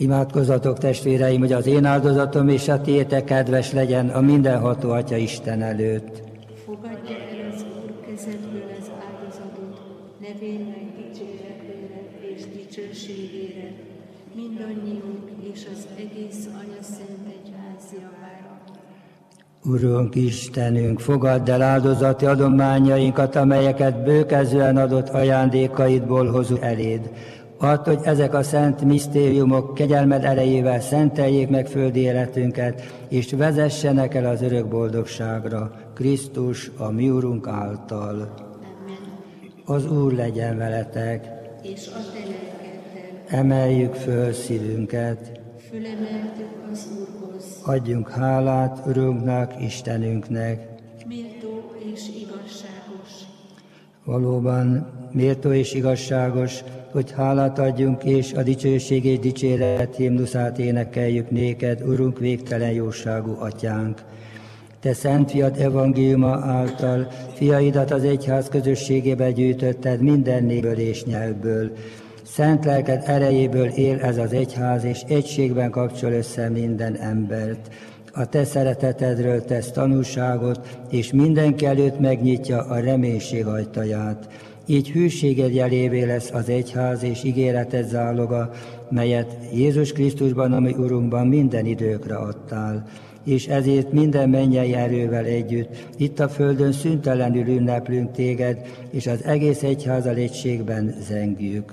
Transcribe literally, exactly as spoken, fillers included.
Imádkozzatok, testvéreim, hogy az én áldozatom és a tiétek kedves legyen a mindenható Atya Isten előtt. Fogadja el az Úr kezedből az áldozatot, nevének dicséretére és dicsőségére, mindannyiunk és az egész Anya Szent Egyház javára. Urunk Istenünk, fogadd el áldozati adományainkat, amelyeket bőkezően adott ajándékaidból hozunk eléd. Add, hogy ezek a szent misztériumok kegyelmed erejével szenteljék meg földi életünket, és vezessenek el az örök boldogságra, Krisztus, a mi Urunk által. Amen. Az Úr legyen veletek, És a te lelkeddel. Emeljük föl szívünket, Fölemeltük az Úrhoz. adjunk hálát Urunknak, Istenünknek. Méltó és igazságos. Valóban méltó és igazságos, hogy hálát adjunk, és a dicsőség és dicséret himnuszát énekeljük néked, Urunk, végtelen jóságú Atyánk. Te szent fiad evangéliuma által fiaidat az egyház közösségébe gyűjtötted minden népből és nyelvből. Szent lelked erejéből él ez az egyház, és egységben kapcsol össze minden embert. A te szeretetedről tesz tanúságot, és mindenki előtt megnyitja a reménység ajtaját. Így hűséged jelévé lesz az egyház és ígéreted záloga, melyet Jézus Krisztusban, ami Urunkban minden időkre adtál. És ezért minden mennyei erővel együtt itt a földön szüntelenül ünneplünk téged, és az egész egyházal egységben zengjük.